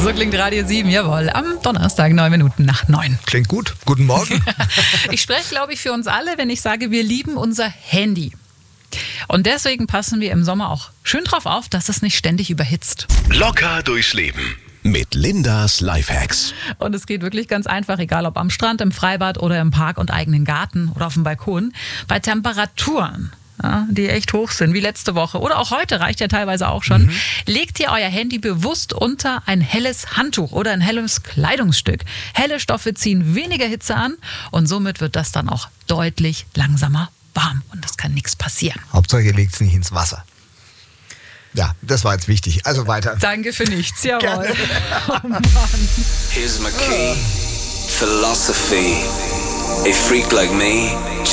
So klingt Radio 7, jawohl, am Donnerstag 9:09. Klingt gut. Guten Morgen. Ich spreche, glaube ich, für uns alle, wenn ich sage, wir lieben unser Handy. Und deswegen passen wir im Sommer auch schön drauf auf, dass es nicht ständig überhitzt. Locker durchs Leben mit Lindas Lifehacks. Und es geht wirklich ganz einfach, egal ob am Strand, im Freibad oder im Park und eigenen Garten oder auf dem Balkon. Bei Temperaturen, ja, die echt hoch sind, wie letzte Woche oder auch heute, reicht ja teilweise auch schon, legt ihr euer Handy bewusst unter ein helles Handtuch oder ein helles Kleidungsstück. Helle Stoffe ziehen weniger Hitze an und somit wird das dann auch deutlich langsamer warm und es kann nichts passieren. Hauptsache, ihr legt es nicht ins Wasser. Ja, das war jetzt wichtig. Also weiter. Danke für nichts, jawohl. Oh Mann. Here's my key. Philosophy. A freak like me